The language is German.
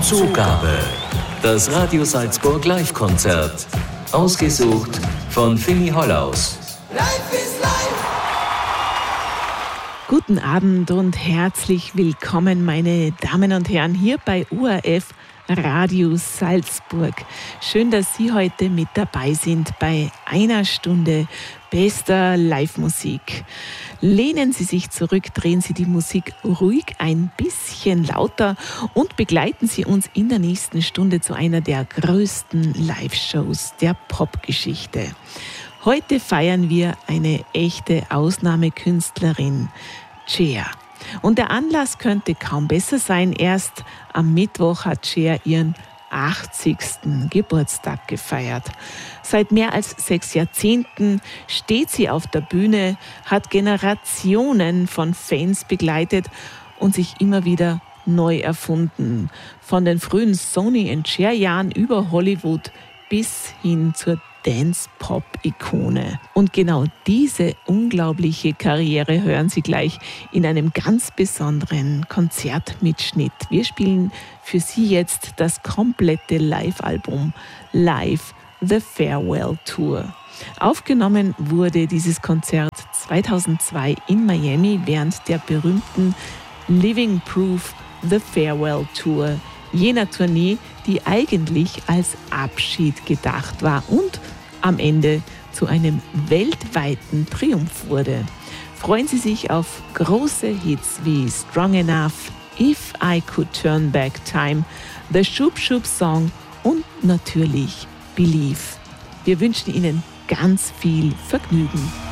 Zugabe. Das Radio Salzburg Live-Konzert. Ausgesucht von Fini Hollaus. Life is life. Guten Abend und herzlich willkommen, meine Damen und Herren, hier bei ORF Radio Salzburg. Schön, dass Sie heute mit dabei sind bei einer Stunde bester Live-Musik. Lehnen Sie sich zurück, drehen Sie die Musik ruhig ein bisschen lauter und begleiten Sie uns in der nächsten Stunde zu einer der größten Live-Shows der Popgeschichte. Heute feiern wir eine echte Ausnahmekünstlerin, Cher. Und der Anlass könnte kaum besser sein. Erst am Mittwoch hat Cher ihren 80. Geburtstag gefeiert. Seit mehr als 6 Jahrzehnten steht sie auf der Bühne, hat Generationen von Fans begleitet und sich immer wieder neu erfunden. Von den frühen Sonny & Cher-Jahren über Hollywood bis hin zur Dance-Pop-Ikone. Und genau diese unglaubliche Karriere hören Sie gleich in einem ganz besonderen Konzertmitschnitt. Wir spielen für Sie jetzt das komplette Live-Album Live The Farewell Tour. Aufgenommen wurde dieses Konzert 2002 in Miami während der berühmten Living Proof The Farewell Tour, jener Tournee, die eigentlich als Abschied gedacht war und am Ende zu einem weltweiten Triumph wurde. Freuen Sie sich auf große Hits wie Strong Enough, If I Could Turn Back Time, The Shoop Shoop Song und natürlich Believe. Wir wünschen Ihnen ganz viel Vergnügen.